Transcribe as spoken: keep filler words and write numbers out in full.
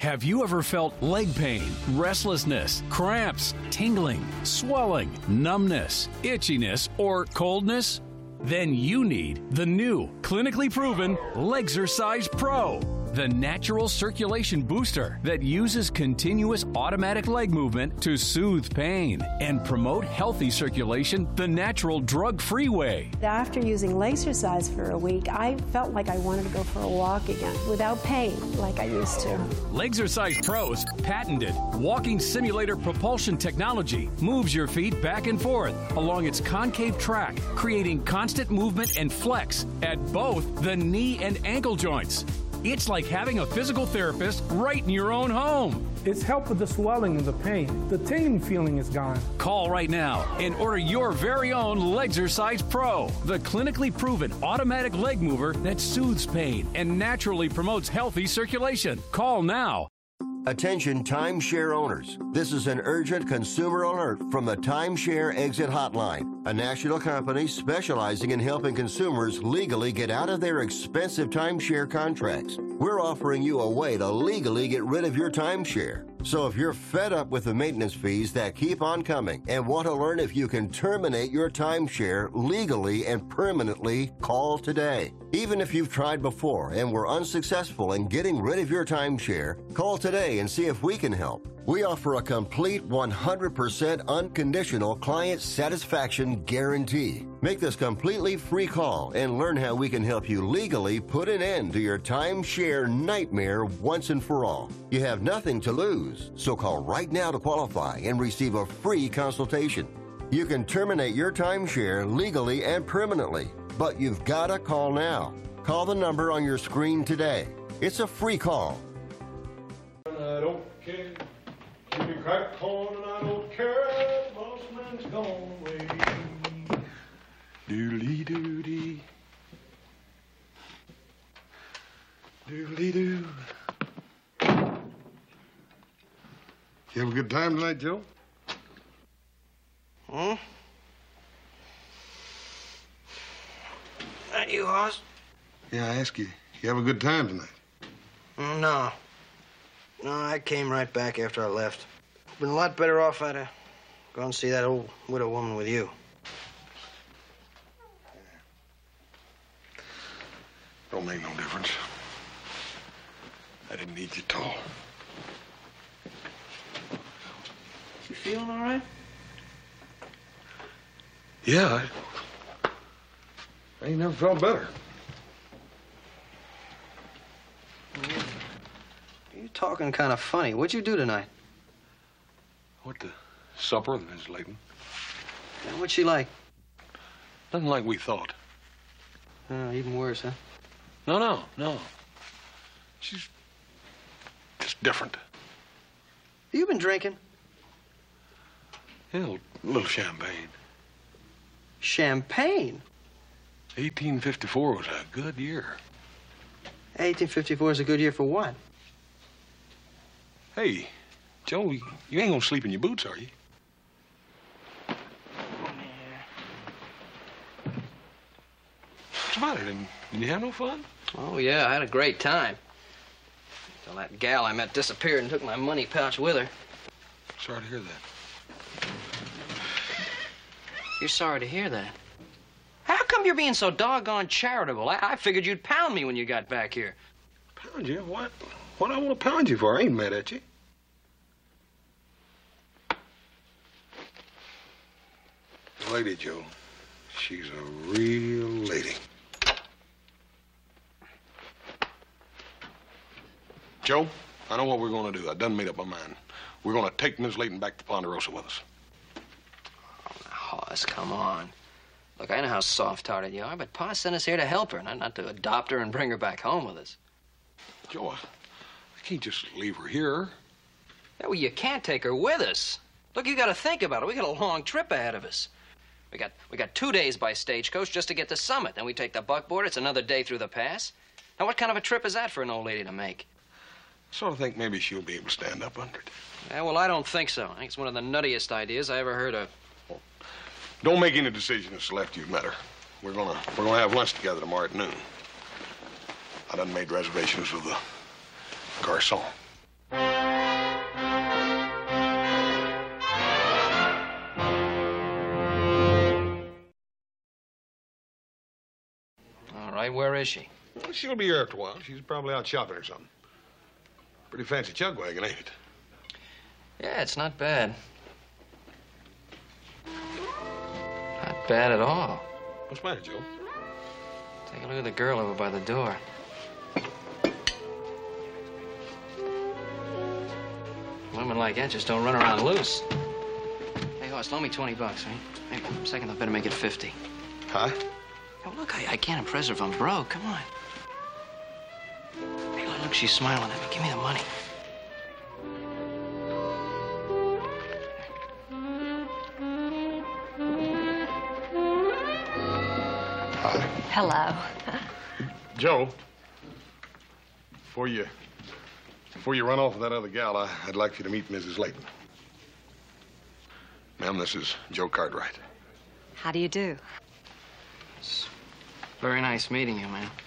Have you ever felt leg pain, restlessness, cramps, tingling, swelling, numbness, itchiness, or coldness? Then you need the new, clinically proven Legzercise Pro, the natural circulation booster that uses continuous automatic leg movement to soothe pain and promote healthy circulation the natural drug-free way. After using Legzercise for a week, I felt like I wanted to go for a walk again without pain like I used to. Legzercise Pro's patented walking simulator propulsion technology moves your feet back and forth along its concave track, creating constant movement and flex at both the knee and ankle joints. It's like having a physical therapist right in your own home. It's helped with the swelling and the pain. The tingling feeling is gone. Call right now and order your very own Legzercise Pro, the clinically proven automatic leg mover that soothes pain and naturally promotes healthy circulation. Call now. Attention timeshare owners. This is an urgent consumer alert from the Timeshare Exit Hotline, a national company specializing in helping consumers legally get out of their expensive timeshare contracts. We're offering you a way to legally get rid of your timeshare. So if you're fed up with the maintenance fees that keep on coming and want to learn if you can terminate your timeshare legally and permanently, call today. Even if you've tried before and were unsuccessful in getting rid of your timeshare, call today and see if we can help. We offer a complete one hundred percent unconditional client satisfaction guarantee. Make this completely free call and learn how we can help you legally put an end to your timeshare nightmare once and for all. You have nothing to lose, so call right now to qualify and receive a free consultation. You can terminate your timeshare legally and permanently, but you've got to call now. Call the number on your screen today. It's a free call. I don't care. Give me crack corn and I don't care. Boss man's gone away. Doodly doody. Doodly doo. You have a good time tonight, Joe? Hmm? That you, Hoss? Yeah, I ask you. You have a good time tonight? No. No, I came right back after I left. Been a lot better off I'd have gone and see that old widow woman with you. Don't make no difference. I didn't need you at all. You feeling all right? Yeah, I, I ain't never felt better. You're talking kind of funny. What'd you do tonight? What, the supper with Miss Layton? Yeah, what's she like? Nothing like we thought. Oh, even worse, huh? No, no, no. She's just different. You been drinking? Yeah, a little champagne. Champagne? eighteen fifty-four was a good year. eighteen fifty-four is a good year for what? Hey, Joe, you ain't gonna sleep in your boots, are you? What's the matter? Didn't, didn't you have no fun? Oh, yeah, I had a great time. Till that gal I met disappeared and took my money pouch with her. Sorry to hear that. You're sorry to hear that? How come you're being so doggone charitable? I, I figured you'd pound me when you got back here. Pound you? What? What do I want to pound you for? I ain't mad at you. The lady, Joe. She's a real lady. Joe, I know what we're going to do. I done made up my mind. We're going to take Miss Layton back to Ponderosa with us. Oh, now, Hoss, come on. Look, I know how soft-hearted you are, but Pa sent us here to help her, not, not to adopt her and bring her back home with us. Joe, I, I can't just leave her here. Yeah, well, you can't take her with us. Look, you got to think about it. We got a long trip ahead of us. We got we got two days by stagecoach just to get to Summit. Then we take the buckboard. It's another day through the pass. Now, what kind of a trip is that for an old lady to make? I sort of think maybe she'll be able to stand up under it. Yeah, well, I don't think so. I think it's one of the nuttiest ideas I ever heard of. Well, don't make any decision that's left you met her. We're gonna we're gonna have lunch together tomorrow at noon. I done made reservations with the garçon. All right, where is she? Well, she'll be here after a while. She's probably out shopping or something. Pretty fancy chug wagon, ain't it? Yeah, it's not bad. Not bad at all. What's the matter, Joe? Take a look at the girl over by the door. Women like that just don't run around loose. Hey, Hoss, loan me twenty bucks, right? Hey, second, I better make it fifty. Huh? Oh, look, I, I can't impress her if I'm broke. Come on. Hey, look, look, she's smiling at me. Give me the money. Hi. Hello. Joe, before you, before you run off with that other gal, I, I'd like you to meet Missus Layton. Ma'am, this is Joe Cartwright. How do you do? It's very nice meeting you, man.